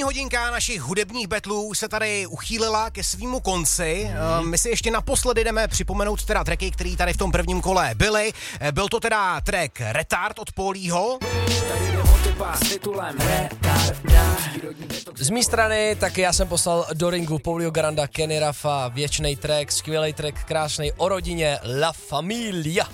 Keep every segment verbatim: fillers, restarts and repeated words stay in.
hodinka našich hudebních betlů se tady uchýlila ke svýmu konci. Mm. My si ještě naposledy jdeme připomenout teda tracky, které tady v tom prvním kole byly. Byl to teda track Retard od Polího. Z mé strany taky já jsem poslal do ringu Paulio Garanda, Kenny Rafa, věčnej track, skvělej track, krásnej o rodině, La Familia.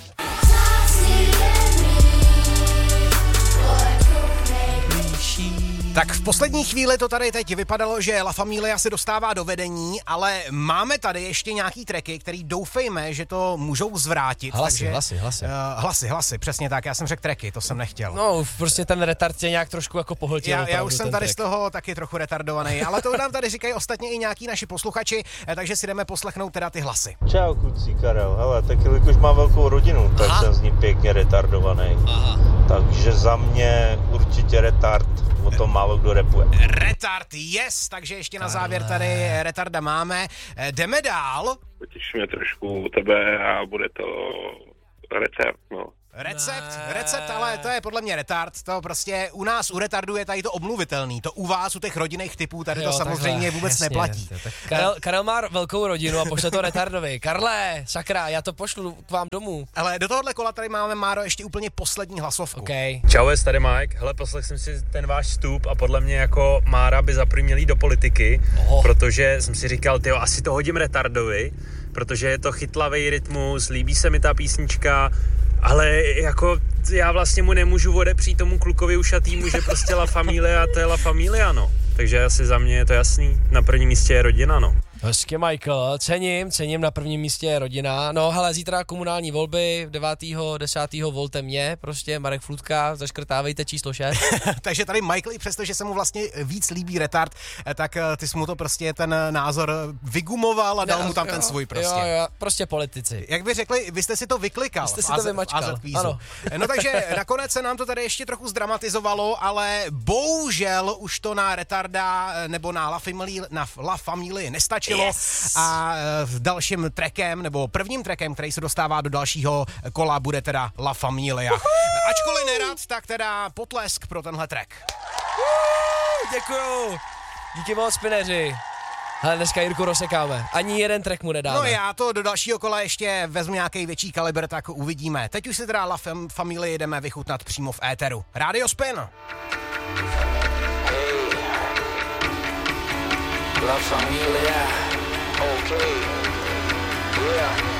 Tak v poslední chvíli to tady teď vypadalo, že La Familia se dostává do vedení, ale máme tady ještě nějaký tracky, který doufejme, že to můžou zvrátit. Hlasy, takže, hlasy, hlasy. Uh, hlasy, hlasy, přesně tak, já jsem řekl tracky, to jsem nechtěl. No, prostě ten retard tě nějak trošku jako pohltil. Já, já už jsem tady track. z toho taky trochu retardovaný, ale to nám tady říkají ostatně i nějaký naši posluchači, takže si jdeme poslechnout teda ty hlasy. Čau kluci, Karel, hele, tak jelikož mám velkou rodinu, tak Aha. jsem z ní pěkně retardovaný. Aha. Takže za mě určitě retard, o tom málo kdo rapuje. Retard, yes, takže ještě na závěr tady retarda máme. Jdeme dál. Potěš mě trošku u tebe a bude to recept, no. Recept, recept, ale to je podle mě retard, to prostě u nás u retardu je tady to omluvitelný, to u vás, u těch rodinných typů, tady jo, to samozřejmě takhle, vůbec jasně, neplatí. Tak Karel, Karel má velkou rodinu a pošle to retardovi. Karle, sakra, já to pošlu k vám domů. Ale do tohohle kola tady máme, Máro, ještě úplně poslední hlasovku. Okay. Čau, tady Mike, hele, poslech jsem si ten váš vstup a podle mě jako Mára by za první měl jít do politiky, Oho. protože jsem si říkal, tyjo, asi to hodím retardovi, protože je to chytlavý rytmus, líbí se mi ta písnička, ale jako já vlastně mu nemůžu odepřít tomu klukovi ušatýmu, že prostě La Familia, to je La Familia, no. Takže asi za mě je to jasný, na prvním místě je rodina, no. Hezky, Michael, cením, cením, na prvním místě je rodina. No hele, zítra komunální volby, devátého desátého volte mě, prostě Marek Flutka, zaškrtávejte číslo šest. Takže tady Michael, i přesto, že se mu vlastně víc líbí retard, tak ty jsi mu to prostě ten názor vygumoval a dal no, mu tam jo, ten svůj prostě. Jo, jo, prostě politici. Jak by řekli, vy jste si to vyklikal. Vy jste si to vymačkal, ano. No takže nakonec se nám to tady ještě trochu zdramatizovalo, ale bohužel už to na retarda nebo na La Familia, na La Familia nestačilo. Yes. A v dalším trackem, nebo prvním trackem, který se dostává do dalšího kola, bude teda La Familia. Uhu. Ačkoliv nerad, tak teda potlesk pro tenhle track. Uhu, děkuju. Díky moc, spineři. Ale dneska Jirku rozsekáme. Ani jeden track mu nedáme. No já to do dalšího kola ještě vezmu nějaký větší kalibr, tak uvidíme. Teď už si teda La Familia jdeme vychutnat přímo v éteru. Radio Spin. La Familia, okay, yeah.